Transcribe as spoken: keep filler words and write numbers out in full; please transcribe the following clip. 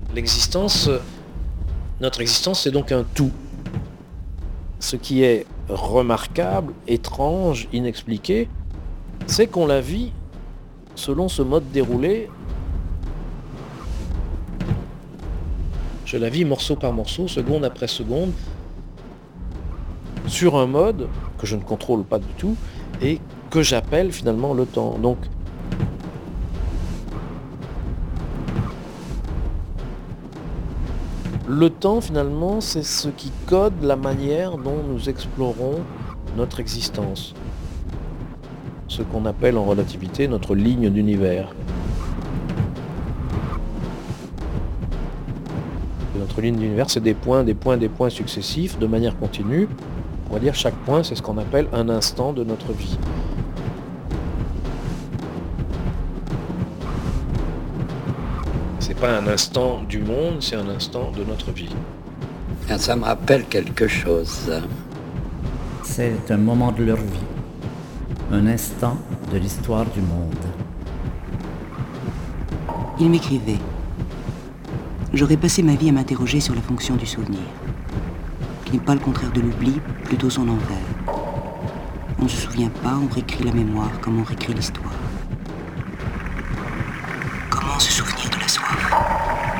L'existence, notre existence, c'est donc un tout. Ce qui est remarquable, étrange, inexpliqué, c'est qu'on la vit selon ce mode déroulé. Je la vis morceau par morceau, seconde après seconde, sur un mode que je ne contrôle pas du tout et que j'appelle finalement le temps. Donc, le temps, finalement, c'est ce qui code la manière dont nous explorons notre existence. Ce qu'on appelle en relativité notre ligne d'univers. Notre ligne d'univers, c'est des points, des points, des points successifs, de manière continue. On va dire chaque point, c'est ce qu'on appelle un instant de notre vie. C'est pas un instant du monde, c'est un instant de notre vie. Ça me rappelle quelque chose. C'est un moment de leur vie, un instant de l'histoire du monde. Il m'écrivait. J'aurais passé ma vie à m'interroger sur la fonction du souvenir, qui n'est pas le contraire de l'oubli, plutôt son envers. On ne se souvient pas, on réécrit la mémoire comme on réécrit l'histoire.